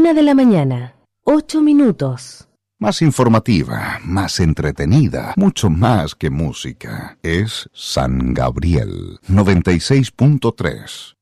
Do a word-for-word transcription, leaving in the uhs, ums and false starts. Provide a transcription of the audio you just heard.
Una de la mañana, ocho minutos. Más informativa, más entretenida, mucho más que música. Es San Gabriel noventa y seis punto tres.